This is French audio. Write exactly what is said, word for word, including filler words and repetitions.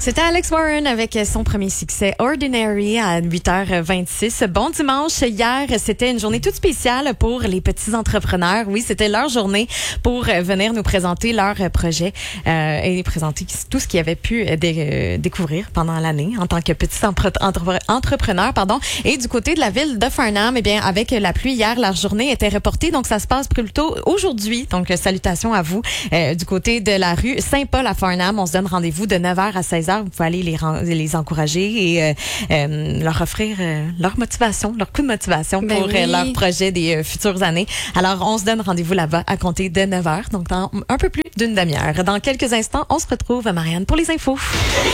C'était Alex Warren avec son premier succès Ordinary à huit heures vingt-six. Bon dimanche. Hier, c'était une journée toute spéciale pour les petits entrepreneurs. Oui, c'était leur journée pour venir nous présenter leurs projets euh, et présenter tout ce qu'ils avaient pu dé- découvrir pendant l'année en tant que petits entre- entre- entrepreneurs. Pardon. Et du côté de la ville de Farnham, eh bien, avec la pluie hier, leur journée était reportée. Donc, ça se passe plutôt aujourd'hui. Donc, salutations à vous. Euh, du côté de la rue Saint-Paul à Farnham, on se donne rendez-vous de neuf heures à seize heures. Vous pouvez aller les, les encourager et euh, euh, leur offrir euh, leur motivation, leur coup de motivation ben pour oui. euh, leur projet des euh, futures années. Alors, on se donne rendez-vous là-bas à compter de neuf heures, donc dans un peu plus d'une demi-heure. Dans quelques instants, on se retrouve, Marianne, pour les infos.